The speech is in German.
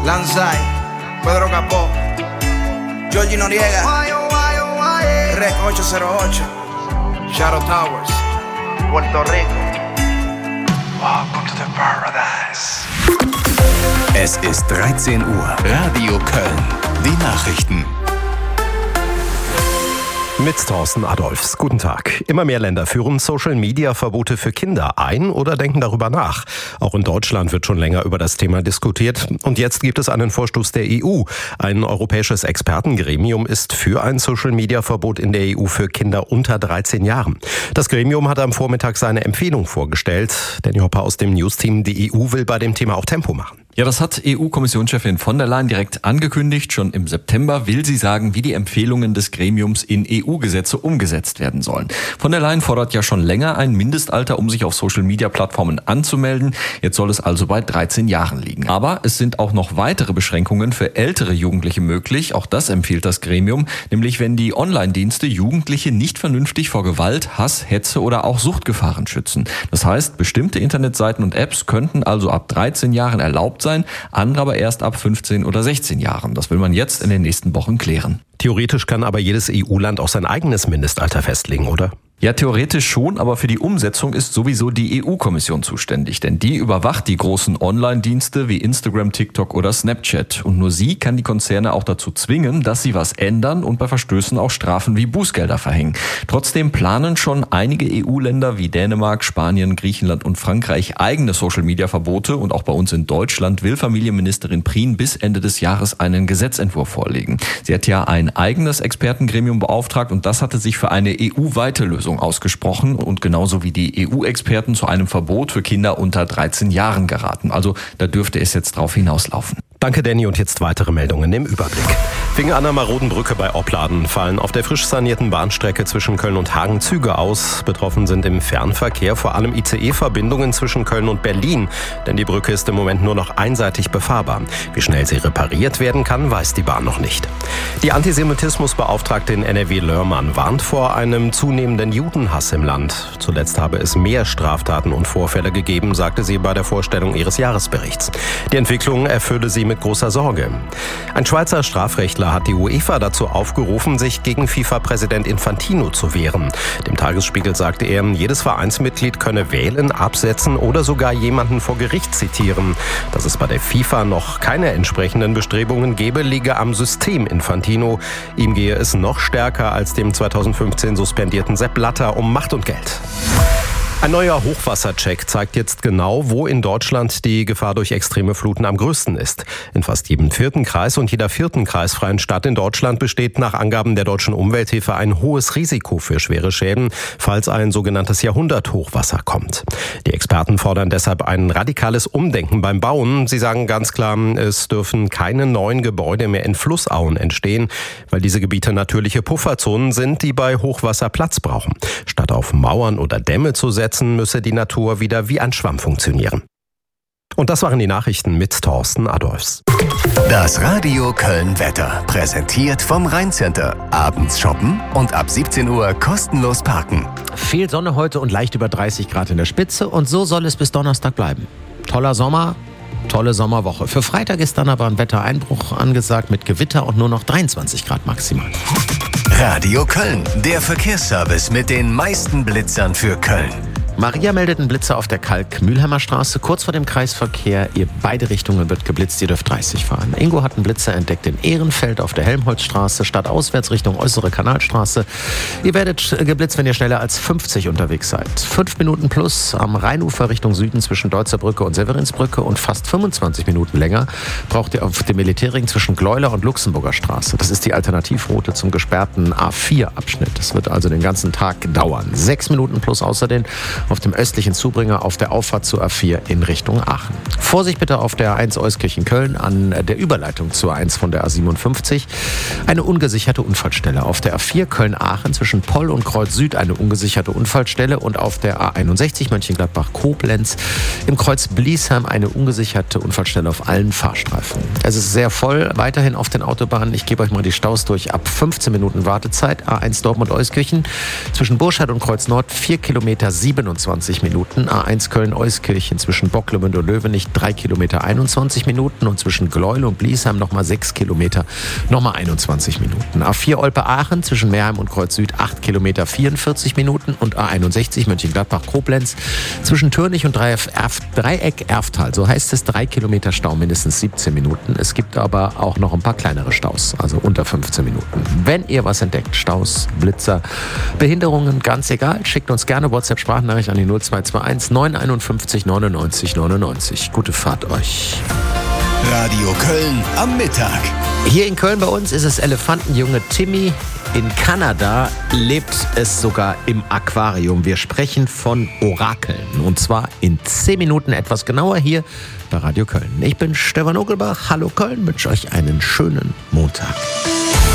Lanzai, Pedro Capó, Georgie Noriega, Rec 808, Shadow Towers, Puerto Rico. Welcome to the paradise. Es ist 13 Uhr. Radio Köln. Die Nachrichten. Mit Thorsten Adolphs. Guten Tag. Immer mehr Länder führen Social-Media-Verbote für Kinder ein oder denken darüber nach. Auch in Deutschland wird schon länger über das Thema diskutiert. Und jetzt gibt es einen Vorstoß der EU. Ein europäisches Expertengremium ist für ein Social-Media-Verbot in der EU für Kinder unter 13 Jahren. Das Gremium hat am Vormittag seine Empfehlung vorgestellt. Danny Hopper aus dem News-Team. Die EU will bei dem Thema auch Tempo machen. Ja, das hat EU-Kommissionschefin von der Leyen direkt angekündigt. Schon im September will sie sagen, wie die Empfehlungen des Gremiums in EU-Gesetze umgesetzt werden sollen. Von der Leyen fordert ja schon länger ein Mindestalter, um sich auf Social-Media-Plattformen anzumelden. Jetzt soll es also bei 13 Jahren liegen. Aber es sind auch noch weitere Beschränkungen für ältere Jugendliche möglich. Auch das empfiehlt das Gremium, nämlich wenn die Online-Dienste Jugendliche nicht vernünftig vor Gewalt, Hass, Hetze oder auch Suchtgefahren schützen. Das heißt, bestimmte Internetseiten und Apps könnten also ab 13 Jahren erlaubt sein, andere aber erst ab 15 oder 16 Jahren. Das will man jetzt in den nächsten Wochen klären. Theoretisch kann aber jedes EU-Land auch sein eigenes Mindestalter festlegen, oder? Ja, theoretisch schon, aber für die Umsetzung ist sowieso die EU-Kommission zuständig, denn die überwacht die großen Online-Dienste wie Instagram, TikTok oder Snapchat. Und nur sie kann die Konzerne auch dazu zwingen, dass sie was ändern und bei Verstößen auch Strafen wie Bußgelder verhängen. Trotzdem planen schon einige EU-Länder wie Dänemark, Spanien, Griechenland und Frankreich eigene Social-Media-Verbote und auch bei uns in Deutschland will Familienministerin Prien bis Ende des Jahres einen Gesetzentwurf vorlegen. Sie hat ja ein eigenes Expertengremium beauftragt und das hatte sich für eine EU-weite Lösung ausgesprochen und genauso wie die EU-Experten zu einem Verbot für Kinder unter 13 Jahren geraten. Also da dürfte es jetzt drauf hinauslaufen. Danke, Danny. Und jetzt weitere Meldungen im Überblick. Wegen einer maroden Brücke bei Opladen fallen auf der frisch sanierten Bahnstrecke zwischen Köln und Hagen Züge aus. Betroffen sind im Fernverkehr vor allem ICE-Verbindungen zwischen Köln und Berlin. Denn die Brücke ist im Moment nur noch einseitig befahrbar. Wie schnell sie repariert werden kann, weiß die Bahn noch nicht. Die Antisemitismusbeauftragte in NRW Lörmann warnt vor einem zunehmenden Judenhass im Land. Zuletzt habe es mehr Straftaten und Vorfälle gegeben, sagte sie bei der Vorstellung ihres Jahresberichts. Die Entwicklung erfülle sie mit großer Sorge. Ein Schweizer Strafrechtler hat die UEFA dazu aufgerufen, sich gegen FIFA-Präsident Infantino zu wehren. Dem Tagesspiegel sagte er, jedes Vereinsmitglied könne wählen, absetzen oder sogar jemanden vor Gericht zitieren. Dass es bei der FIFA noch keine entsprechenden Bestrebungen gebe, liege am System Infantino. Ihm gehe es noch stärker als dem 2015 suspendierten Sepp Blatter um Macht und Geld. Ein neuer Hochwassercheck zeigt jetzt genau, wo in Deutschland die Gefahr durch extreme Fluten am größten ist. In fast jedem 4. Kreis und jeder 4. kreisfreien Stadt in Deutschland besteht nach Angaben der Deutschen Umwelthilfe ein hohes Risiko für schwere Schäden, falls ein sogenanntes Jahrhunderthochwasser kommt. Die Experten fordern deshalb ein radikales Umdenken beim Bauen. Sie sagen ganz klar, es dürfen keine neuen Gebäude mehr in Flussauen entstehen, weil diese Gebiete natürliche Pufferzonen sind, die bei Hochwasser Platz brauchen. Statt auf Mauern oder Dämme zu setzen, müsse die Natur wieder wie ein Schwamm funktionieren. Und das waren die Nachrichten mit Thorsten Adolphs. Das Radio Köln Wetter, präsentiert vom Rhein-Center. Abends shoppen und ab 17 Uhr kostenlos parken. Viel Sonne heute und leicht über 30 Grad in der Spitze und so soll es bis Donnerstag bleiben. Toller Sommer, tolle Sommerwoche. Für Freitag ist dann aber ein Wettereinbruch angesagt mit Gewitter und nur noch 23 Grad maximal. Radio Köln, der Verkehrsservice mit den meisten Blitzern für Köln. Maria meldet einen Blitzer auf der Kalk-Mühlheimer Straße, kurz vor dem Kreisverkehr. Ihr beide Richtungen wird geblitzt, ihr dürft 30 fahren. Ingo hat einen Blitzer entdeckt in Ehrenfeld auf der Helmholtzstraße, stadtauswärts Richtung Äußere Kanalstraße. Ihr werdet geblitzt, wenn ihr schneller als 50 unterwegs seid. 5 Minuten plus am Rheinufer Richtung Süden zwischen Deutzer Brücke und Severinsbrücke und fast 25 Minuten länger braucht ihr auf dem Militärring zwischen Gleuler und Luxemburger Straße. Das ist die Alternativroute zum gesperrten A4-Abschnitt. Das wird also den ganzen Tag dauern. 6 Minuten plus außerdem auf dem östlichen Zubringer auf der Auffahrt zur A4 in Richtung Aachen. Vorsicht bitte auf der A1 Euskirchen-Köln an der Überleitung zur A1 von der A57. Eine ungesicherte Unfallstelle. Auf der A4 Köln-Aachen zwischen Poll und Kreuz Süd eine ungesicherte Unfallstelle und auf der A61 Mönchengladbach-Koblenz im Kreuz Bliesheim eine ungesicherte Unfallstelle auf allen Fahrstreifen. Es ist sehr voll weiterhin auf den Autobahnen. Ich gebe euch mal die Staus durch. Ab 15 Minuten Wartezeit. A1 Dortmund-Euskirchen zwischen Burscheid und Kreuz Nord 4 Kilometer 27 25 Minuten. A1 Köln-Euskirchen zwischen Bocklemünd und Löwenich 3 Kilometer 21 Minuten und zwischen Gleuel und Bliesheim nochmal 6 Kilometer, nochmal 21 Minuten. A4 Olpe-Aachen zwischen Meerheim und Kreuz Süd 8 Kilometer 44 Minuten und A61 Mönchengladbach-Koblenz zwischen Türnich und Dreieck Erftal, so heißt es, 3 Kilometer Stau, mindestens 17 Minuten. Es gibt aber auch noch ein paar kleinere Staus, also unter 15 Minuten. Wenn ihr was entdeckt, Staus, Blitzer, Behinderungen, ganz egal, schickt uns gerne WhatsApp-Sprachnachricht an die 0221 951 99 99. Gute Fahrt euch. Radio Köln am Mittag. Hier in Köln bei uns ist es Elefantenjunge Timmy. In Kanada lebt es sogar im Aquarium. Wir sprechen von Orakeln. Und zwar in 10 Minuten etwas genauer hier bei Radio Köln. Ich bin Stefan Ogelbach. Hallo Köln, wünsche euch einen schönen Montag.